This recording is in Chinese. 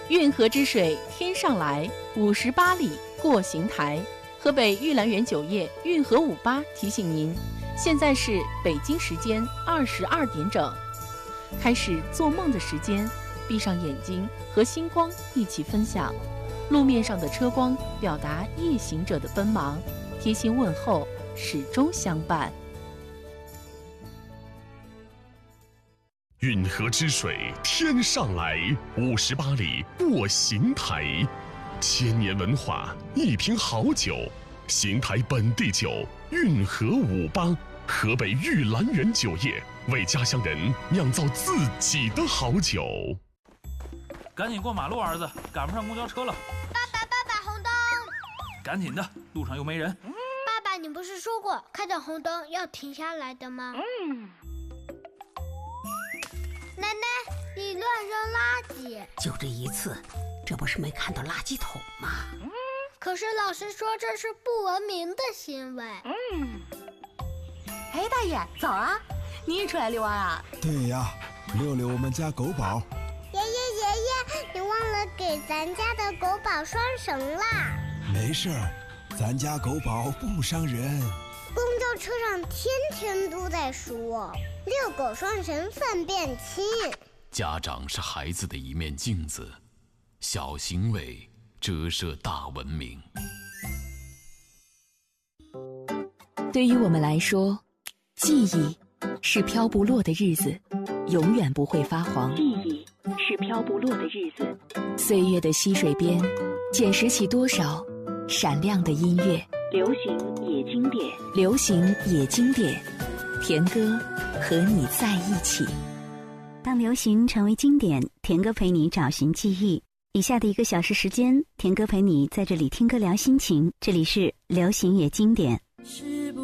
运河之水天上来，58里过邢台。河北玉兰园酒业运河58提醒您，现在是北京时间22点整，开始做梦的时间，闭上眼睛，和星光一起分享。路面上的车光表达夜行者的奔忙，贴心问候始终相伴。 运河之水天上来，58里过邢台。千年文化，一瓶好酒，邢台本地酒运河58，河北玉兰园酒业为家乡人酿造自己的好酒。 赶紧过马路，儿子，赶不上公交车了。 爸爸，红灯！ 赶紧的，路上又没人。 爸爸，你不是说过看到红灯要停下来的吗？奶奶，你乱扔垃圾！ 就这一次，这不是没看到垃圾桶吗？ 可是老师说这是不文明的行为。 哎，大爷，早啊！你也出来遛弯啊？ 对呀，遛遛我们家狗宝。 爷爷，你忘了给咱家的狗宝拴绳啦？ 没事儿，咱家狗宝不伤人。 公交车上天天都在说遛狗拴绳粪便轻。 家长是孩子的一面镜子，小行为折射大文明。 对于我们来说，记忆是飘不落的日子，永远不会发黄。记忆是飘不落的日子，岁月的溪水边，捡拾起多少闪亮的音乐。流行也经典，流行也经典，田歌和你在一起。 当流行成为经典，田歌陪你找寻记忆。以下的1个小时时间，田歌陪你在这里听歌聊心情。这里是流行也经典。